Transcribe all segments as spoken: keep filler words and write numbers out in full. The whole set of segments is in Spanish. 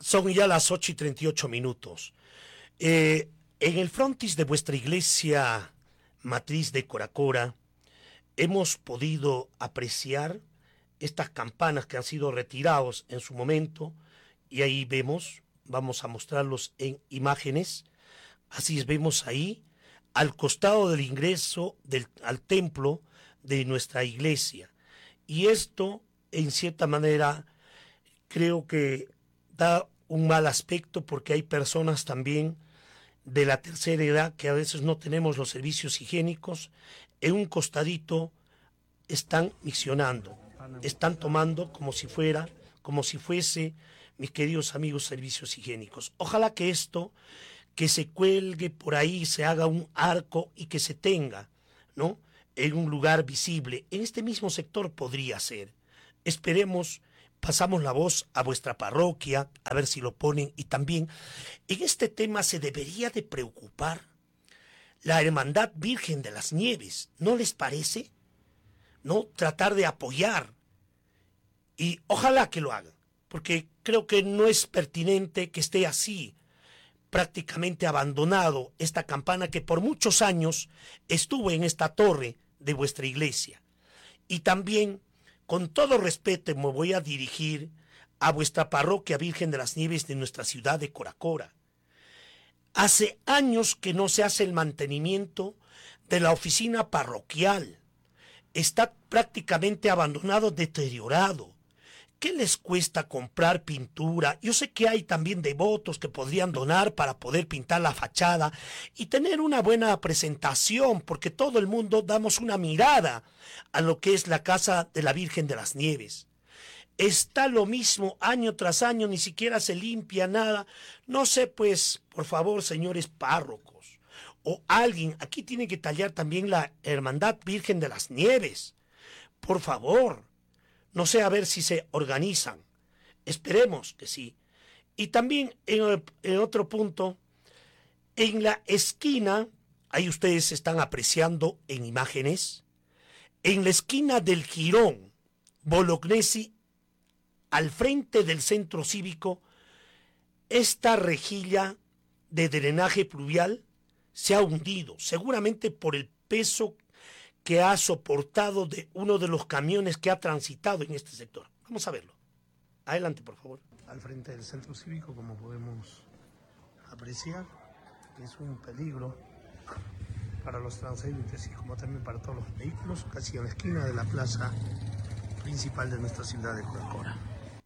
Son ya las ocho y treinta y ocho minutos. Eh, en el frontis de vuestra iglesia matriz de Coracora hemos podido apreciar estas campanas que han sido retirados en su momento, y ahí vemos, vamos a mostrarlos en imágenes, así es, vemos ahí al costado del ingreso del, al templo de nuestra iglesia. Y esto, en cierta manera, creo que da un mal aspecto, porque hay personas también de la tercera edad que a veces no tenemos los servicios higiénicos. En un costadito están misionando, están tomando como si fuera, como si fuese, mis queridos amigos, servicios higiénicos. Ojalá que esto, que se cuelgue por ahí, se haga un arco y que se tenga, ¿no?, en un lugar visible. En este mismo sector podría ser. Esperemos. Pasamos la voz a vuestra parroquia, a ver si lo ponen. Y también en este tema se debería de preocupar la Hermandad Virgen de las Nieves, ¿no les parece? ¿No? Tratar de apoyar. Y ojalá que lo hagan, porque creo que no es pertinente que esté así, prácticamente abandonado, esta campana que por muchos años estuvo en esta torre de vuestra iglesia. Y también, con todo respeto, me voy a dirigir a vuestra parroquia Virgen de las Nieves de nuestra ciudad de Coracora. Hace años que no se hace el mantenimiento de la oficina parroquial. Está prácticamente abandonado, deteriorado. ¿Qué les cuesta comprar pintura? Yo sé que hay también devotos que podrían donar para poder pintar la fachada y tener una buena presentación, porque todo el mundo damos una mirada a lo que es la casa de la Virgen de las Nieves. Está lo mismo año tras año, ni siquiera se limpia nada. No sé, pues, por favor, señores párrocos, o alguien, aquí tiene que tallar también la Hermandad Virgen de las Nieves. Por favor. No sé, a ver si se organizan. Esperemos que sí. Y también en, en otro punto, en la esquina, ahí ustedes están apreciando en imágenes, en la esquina del Jirón Bolognesi, al frente del centro cívico, esta rejilla de drenaje pluvial se ha hundido, seguramente por el peso que ha soportado de uno de los camiones que ha transitado en este sector. Vamos a verlo. Adelante, por favor. Al frente del centro cívico, como podemos apreciar, es un peligro para los transeúntes y como también para todos los vehículos, casi en la esquina de la plaza principal de nuestra ciudad de Coracora.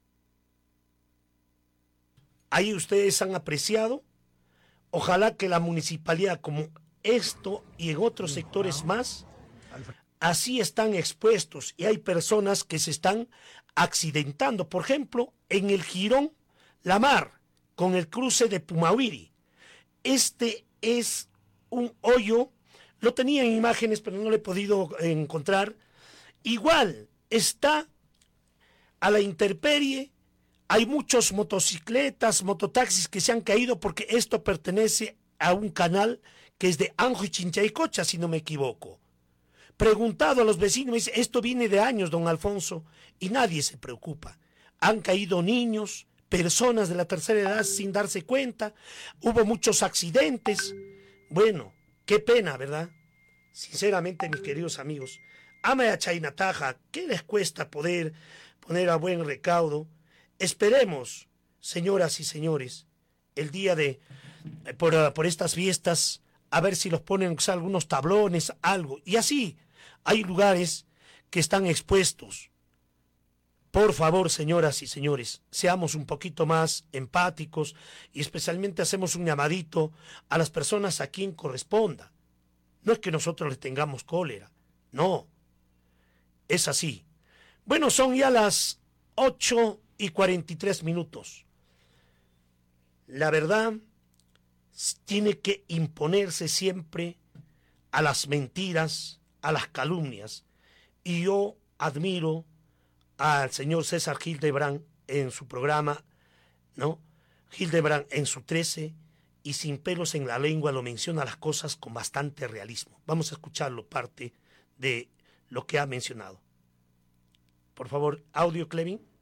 Ahí ustedes han apreciado. Ojalá que la municipalidad, como esto y en otros sectores más, así están expuestos, y hay personas que se están accidentando. Por ejemplo, en el Jirón La Mar, con el cruce de Pumahuiri. Este es un hoyo, lo tenía en imágenes, pero no lo he podido encontrar. Igual, está a la intemperie, hay muchos motocicletas, mototaxis que se han caído, porque esto pertenece a un canal que es de Anjo y Chinchaycocha, si no me equivoco. Preguntado a los vecinos, me dice, esto viene de años, don Alfonso, y nadie se preocupa. Han caído niños, personas de la tercera edad sin darse cuenta, hubo muchos accidentes. Bueno, qué pena, ¿verdad? Sinceramente, mis queridos amigos, ama a Chaynataja, ¿qué les cuesta poder poner a buen recaudo? Esperemos, señoras y señores, el día de, por, por estas fiestas, a ver si los ponen, o sea, algunos tablones, algo, y así. Hay lugares que están expuestos. Por favor, señoras y señores, seamos un poquito más empáticos y especialmente hacemos un llamadito a las personas a quien corresponda. No es que nosotros les tengamos cólera, no, es así. Bueno, son ya las ocho y cuarenta y tres minutos. La verdad tiene que imponerse siempre a las mentiras, a las calumnias, y yo admiro al señor César Hildebrand en su programa, ¿no? Hildebrand en su trece, y sin pelos en la lengua lo menciona las cosas con bastante realismo. Vamos a escucharlo, parte de lo que ha mencionado. Por favor, audio, Clevin.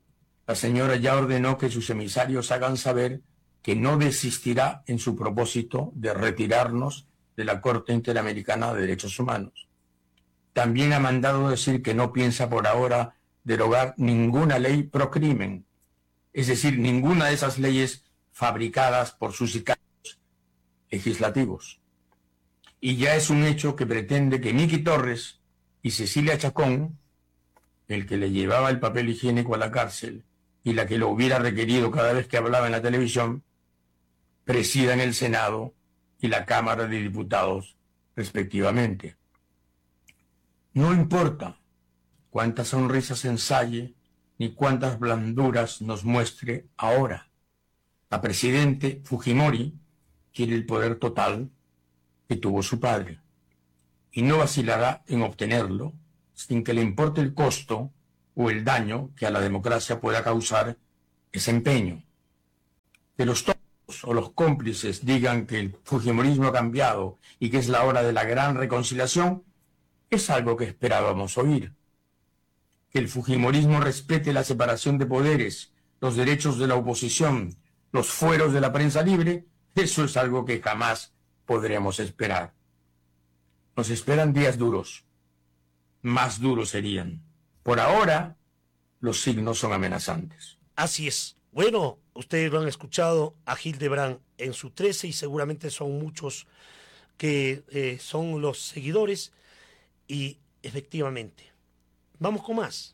La señora ya ordenó que sus emisarios hagan saber que no desistirá en su propósito de retirarnos de la Corte Interamericana de Derechos Humanos. También ha mandado decir que no piensa por ahora derogar ninguna ley pro crimen, es decir, ninguna de esas leyes fabricadas por sus sicarios legislativos. Y ya es un hecho que pretende que Miki Torres y Cecilia Chacón, el que le llevaba el papel higiénico a la cárcel y la que lo hubiera requerido cada vez que hablaba en la televisión, presidan el Senado y la Cámara de Diputados, respectivamente. No importa cuántas sonrisas ensaye ni cuántas blanduras nos muestre ahora. La presidente Fujimori quiere el poder total que tuvo su padre y no vacilará en obtenerlo sin que le importe el costo o el daño que a la democracia pueda causar ese empeño. Que los tontos o los cómplices digan que el fujimorismo ha cambiado y que es la hora de la gran reconciliación es algo que esperábamos oír. Que el fujimorismo respete la separación de poderes, los derechos de la oposición, los fueros de la prensa libre, eso es algo que jamás podremos esperar. Nos esperan días duros, más duros serían. Por ahora, los signos son amenazantes. Así es. Bueno, ustedes lo han escuchado a Hildebrand en su trece y seguramente son muchos que eh, son los seguidores y efectivamente. Vamos con más.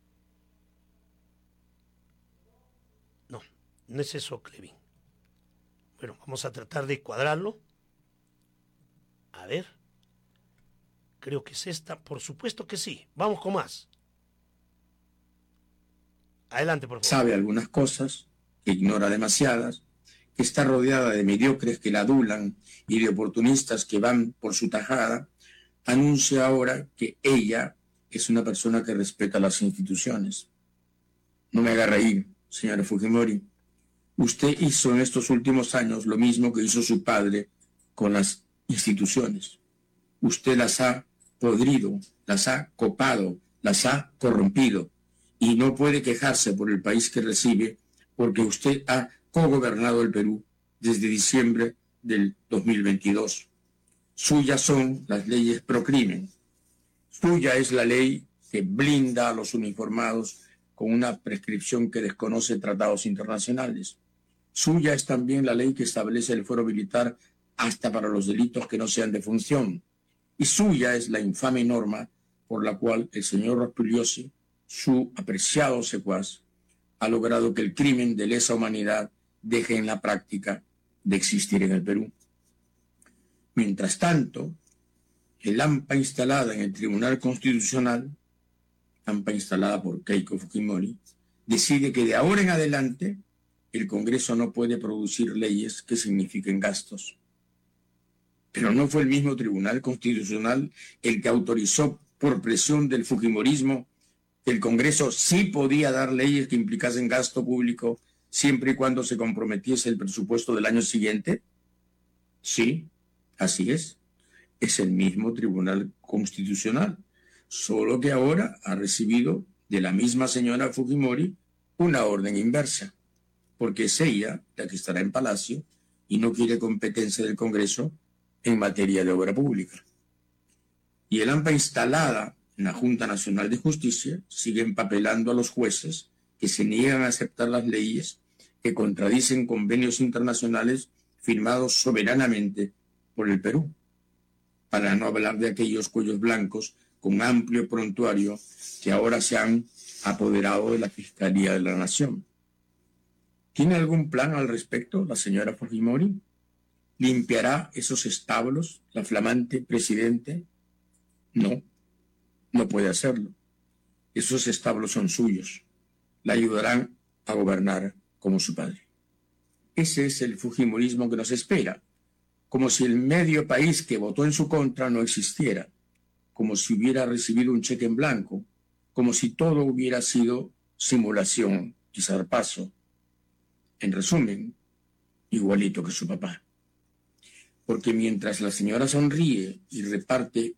No, no es eso, Clevin. Bueno, vamos a tratar de cuadrarlo. A ver. Creo que es esta. Por supuesto que sí. Vamos con más. Adelante, por favor. Sabe algunas cosas, que ignora demasiadas, que está rodeada de mediocres que la adulan y de oportunistas que van por su tajada, anuncia ahora que ella es una persona que respeta las instituciones. No me haga reír, señora Fujimori. Usted hizo en estos últimos años lo mismo que hizo su padre con las instituciones. Usted las ha podrido, las ha copado, las ha corrompido. Y no puede quejarse por el país que recibe, porque usted ha cogobernado el Perú desde diciembre del dos mil veintidós. Suyas son las leyes pro crimen. Suya es la ley que blinda a los uniformados con una prescripción que desconoce tratados internacionales. Suya es también la ley que establece el fuero militar hasta para los delitos que no sean de función. Y suya es la infame norma por la cual el señor Rospigliosi, su apreciado secuaz, ha logrado que el crimen de lesa humanidad deje en la práctica de existir en el Perú. Mientras tanto, el AMPA instalada en el Tribunal Constitucional, AMPA instalada por Keiko Fujimori, decide que de ahora en adelante el Congreso no puede producir leyes que signifiquen gastos. Pero no fue el mismo Tribunal Constitucional el que autorizó por presión del fujimorismo que el Congreso sí podía dar leyes que implicasen gasto público siempre y cuando se comprometiese el presupuesto del año siguiente. Sí, así es. Es el mismo Tribunal Constitucional, solo que ahora ha recibido de la misma señora Fujimori una orden inversa, porque es ella la que estará en Palacio y no quiere competencia del Congreso en materia de obra pública. Y el AMPA instalada en la Junta Nacional de Justicia sigue empapelando a los jueces que se niegan a aceptar las leyes que contradicen convenios internacionales firmados soberanamente por el Perú, para no hablar de aquellos cuellos blancos con amplio prontuario que ahora se han apoderado de la Fiscalía de la Nación. ¿Tiene algún plan al respecto la señora Fujimori? ¿Limpiará esos establos la flamante presidente? No, no puede hacerlo. Esos establos son suyos. La ayudarán a gobernar como su padre. Ese es el fujimorismo que nos espera, como si el medio país que votó en su contra no existiera, como si hubiera recibido un cheque en blanco, como si todo hubiera sido simulación y zarpazo. En resumen, igualito que su papá. Porque mientras la señora sonríe y reparte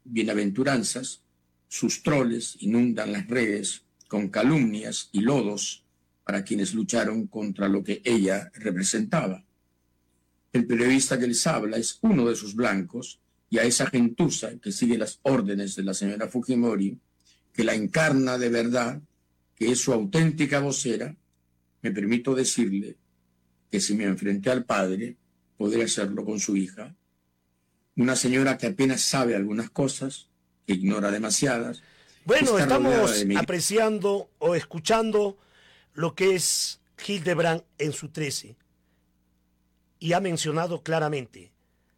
bienaventuranzas, sus troles inundan las redes con calumnias y lodos para quienes lucharon contra lo que ella representaba. El periodista que les habla es uno de sus blancos, y a esa gentuza que sigue las órdenes de la señora Fujimori, que la encarna de verdad, que es su auténtica vocera, me permito decirle que si me enfrenté al padre, podré hacerlo con su hija. Una señora que apenas sabe algunas cosas, que ignora demasiadas. Bueno, estamos de apreciando o escuchando lo que es Hildebrand en su trece. Y ha mencionado claramente,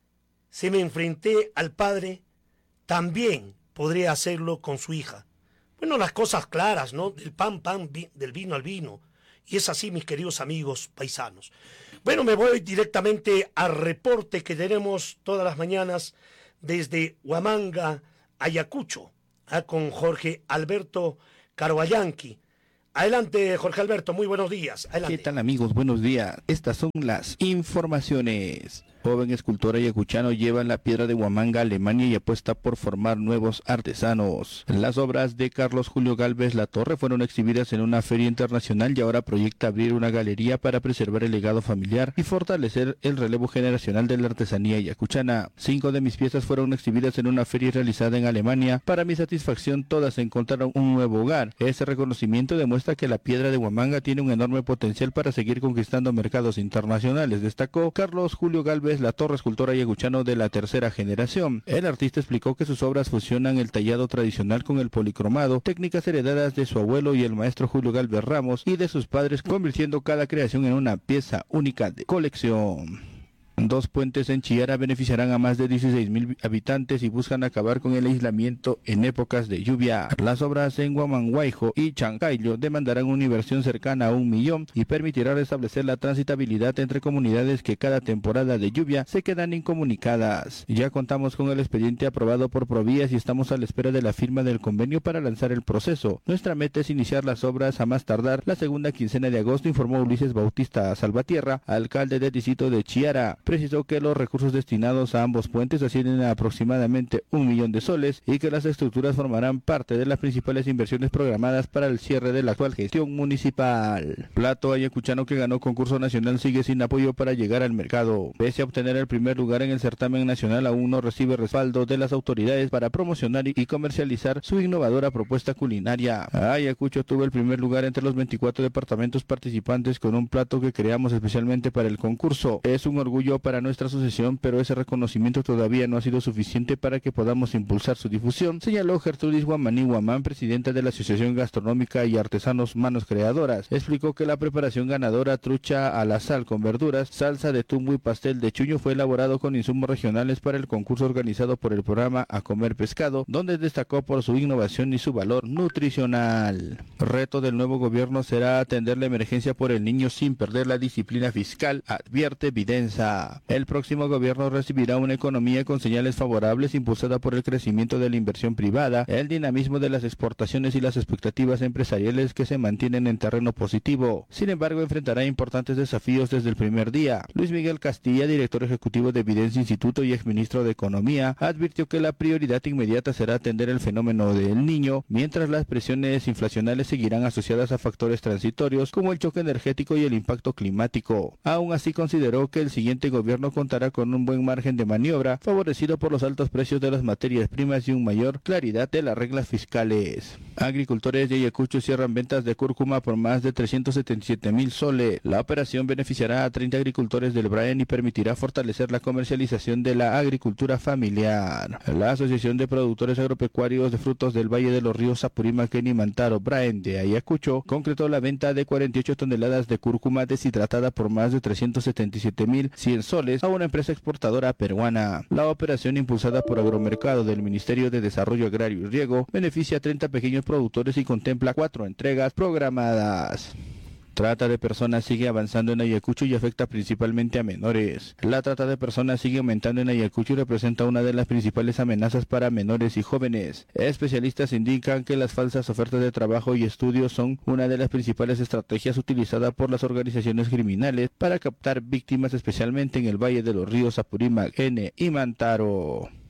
si me enfrenté al padre, también podría hacerlo con su hija. Bueno, las cosas claras, ¿no? Del pan, pan, vi, del vino al vino. Y es así, mis queridos amigos paisanos. Bueno, me voy directamente al reporte que tenemos todas las mañanas desde Huamanga, Ayacucho, ¿eh? Con Jorge Alberto Caroayanqui. Adelante, Jorge Alberto, muy buenos días. Adelante. ¿Qué tal, amigos? Buenos días. Estas son las informaciones. Joven escultor ayacuchano lleva la piedra de Huamanga a Alemania y apuesta por formar nuevos artesanos. Las obras de Carlos Julio Gálvez Latorre fueron exhibidas en una feria internacional y ahora proyecta abrir una galería para preservar el legado familiar y fortalecer el relevo generacional de la artesanía ayacuchana. Cinco de mis piezas fueron exhibidas en una feria realizada en Alemania. Para mi satisfacción, todas encontraron un nuevo hogar. Ese reconocimiento demuestra que la piedra de Huamanga tiene un enorme potencial para seguir conquistando mercados internacionales, destacó Carlos Julio Gálvez Latorre, escultor ayacuchano de la tercera generación. El artista explicó que sus obras fusionan el tallado tradicional con el policromado, técnicas heredadas de su abuelo y el maestro Julio Gálvez Ramos y de sus padres, convirtiendo cada creación en una pieza única de colección. Dos puentes en Chiara beneficiarán a más de dieciséis mil habitantes y buscan acabar con el aislamiento en épocas de lluvia. Las obras en Huamanhuayjo y Chancayo demandarán una inversión cercana a un millón y permitirá restablecer la transitabilidad entre comunidades que cada temporada de lluvia se quedan incomunicadas. Ya contamos con el expediente aprobado por Provías y estamos a la espera de la firma del convenio para lanzar el proceso. Nuestra meta es iniciar las obras a más tardar la segunda quincena de agosto, informó Ulises Bautista Salvatierra, alcalde del distrito de Chiara. Precisó que los recursos destinados a ambos puentes ascienden a aproximadamente un millón de soles y que las estructuras formarán parte de las principales inversiones programadas para el cierre de la actual gestión municipal. Plato ayacuchano que ganó concurso nacional sigue sin apoyo para llegar al mercado. Pese a obtener el primer lugar en el certamen nacional, aún no recibe respaldo de las autoridades para promocionar y comercializar su innovadora propuesta culinaria. Ayacucho tuvo el primer lugar entre los veinticuatro departamentos participantes con un plato que creamos especialmente para el concurso. Es un orgullo para nuestra asociación, pero ese reconocimiento todavía no ha sido suficiente para que podamos impulsar su difusión, señaló Gertrudis Guamaní Guamán, presidenta de la Asociación Gastronómica y Artesanos Manos Creadoras. Explicó que la preparación ganadora, trucha a la sal con verduras, salsa de tumbo y pastel de chuño, fue elaborado con insumos regionales para el concurso organizado por el programa A Comer Pescado, donde destacó por su innovación y su valor nutricional. Reto del nuevo gobierno será atender la emergencia por el niño sin perder la disciplina fiscal, advierte Videnza. El próximo gobierno recibirá una economía con señales favorables impulsada por el crecimiento de la inversión privada, el dinamismo de las exportaciones y las expectativas empresariales que se mantienen en terreno positivo. Sin embargo, enfrentará importantes desafíos desde el primer día. Luis Miguel Castilla, director ejecutivo de Evidencia Instituto y exministro de Economía, advirtió que la prioridad inmediata será atender el fenómeno del niño, mientras las presiones inflacionales seguirán asociadas a factores transitorios como el choque energético y el impacto climático. Aún así, consideró que el siguiente gobierno gobierno contará con un buen margen de maniobra, favorecido por los altos precios de las materias primas y una mayor claridad de las reglas fiscales. Agricultores de Ayacucho cierran ventas de cúrcuma por más de trescientos setenta y siete mil soles. La operación beneficiará a treinta agricultores del Braen y permitirá fortalecer la comercialización de la agricultura familiar. La Asociación de Productores Agropecuarios de Frutos del Valle de los Ríos Apurímac y Mantaro Braen de Ayacucho concretó la venta de cuarenta y ocho toneladas de cúrcuma deshidratada por más de trescientos setenta y siete mil cien soles a una empresa exportadora peruana. La operación, impulsada por Agromercado del Ministerio de Desarrollo Agrario y Riego, beneficia a treinta pequeños productores y contempla cuatro entregas programadas. Trata de personas sigue avanzando en Ayacucho y afecta principalmente a menores. La trata de personas sigue aumentando en Ayacucho y representa una de las principales amenazas para menores y jóvenes. Especialistas indican que las falsas ofertas de trabajo y estudios son una de las principales estrategias utilizadas por las organizaciones criminales para captar víctimas, especialmente en el Valle de los Ríos Apurímac, N y Mantaro.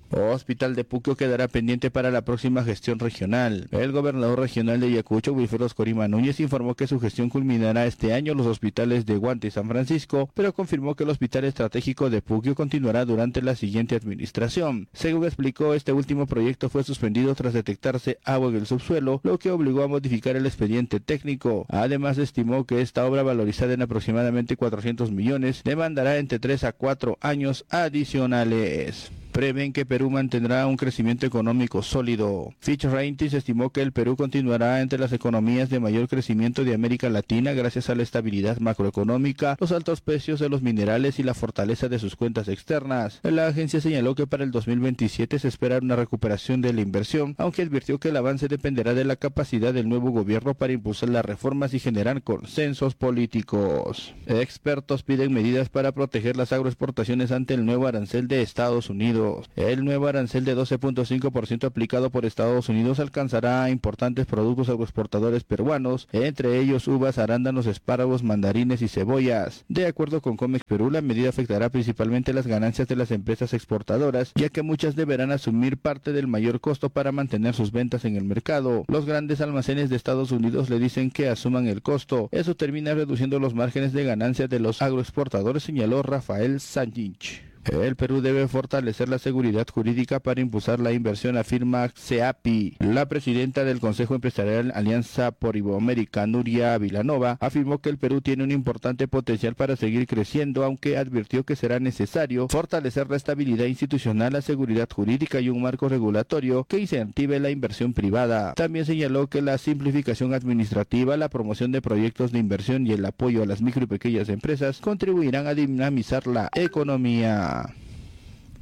Hospital de Puccho quedará pendiente para la próxima gestión regional. El gobernador regional de Ayacucho, Wilfredo Corima Núñez, informó que su gestión culminará este año los hospitales de Guante y San Francisco, pero confirmó que el Hospital Estratégico de Puccho continuará durante la siguiente administración. Según explicó, este último proyecto fue suspendido tras detectarse agua en el subsuelo, lo que obligó a modificar el expediente técnico. Además, estimó que esta obra, valorizada en aproximadamente cuatrocientos millones, demandará entre tres a cuatro años adicionales. Prevén que Perú mantendrá un crecimiento económico sólido. Fitch Ratings estimó que el Perú continuará entre las economías de mayor crecimiento de América Latina gracias a la estabilidad macroeconómica, los altos precios de los minerales y la fortaleza de sus cuentas externas. La agencia señaló que para el dos mil veintisiete se espera una recuperación de la inversión, aunque advirtió que el avance dependerá de la capacidad del nuevo gobierno para impulsar las reformas y generar consensos políticos. Expertos piden medidas para proteger las agroexportaciones ante el nuevo arancel de Estados Unidos. El nuevo arancel de doce punto cinco por ciento aplicado por Estados Unidos alcanzará a importantes productos agroexportadores peruanos, entre ellos uvas, arándanos, espárragos, mandarines y cebollas. De acuerdo con Comex Perú, la medida afectará principalmente las ganancias de las empresas exportadoras, ya que muchas deberán asumir parte del mayor costo para mantener sus ventas en el mercado. Los grandes almacenes de Estados Unidos le dicen que asuman el costo. Eso termina reduciendo los márgenes de ganancia de los agroexportadores, señaló Rafael Sanchich. El Perú debe fortalecer la seguridad jurídica para impulsar la inversión, afirma CEAPI. La presidenta del Consejo Empresarial Alianza por Iberoamérica, Nuria Vilanova, afirmó que el Perú tiene un importante potencial para seguir creciendo, aunque advirtió que será necesario fortalecer la estabilidad institucional, la seguridad jurídica y un marco regulatorio que incentive la inversión privada. También señaló que la simplificación administrativa, la promoción de proyectos de inversión y el apoyo a las micro y pequeñas empresas contribuirán a dinamizar la economía.